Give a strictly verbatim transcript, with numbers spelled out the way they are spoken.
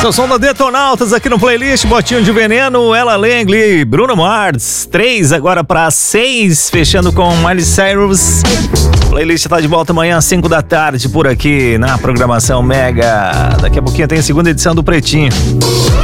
Seu som da Detonautas aqui no playlist, Botinho de Veneno, Ella Langley, Bruno Mars, três agora para seis, fechando com Miley Cyrus. Playlist tá de volta amanhã às cinco da tarde por aqui na programação Mega. Daqui a pouquinho tem a segunda edição do Pretinho.